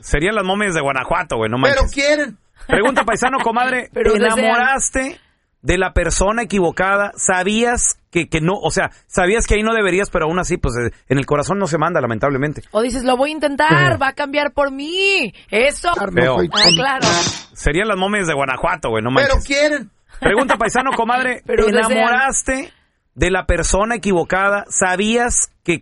Serían las momias de Guanajuato, güey, no manches. Pero quieren. Pregunta, paisano, comadre, Pero ¿te enamoraste de la persona equivocada? ¿Sabías que no? O sea, sabías que ahí no deberías, pero aún así, pues en el corazón no se manda, lamentablemente. O dices, lo voy a intentar, va a cambiar por mí. Eso. Feo. Claro. Serían las momias de Guanajuato, güey, no Pero manches. quieren. Pregunta, paisano, comadre, Pero ¿te desean. enamoraste de la persona equivocada? ¿Sabías que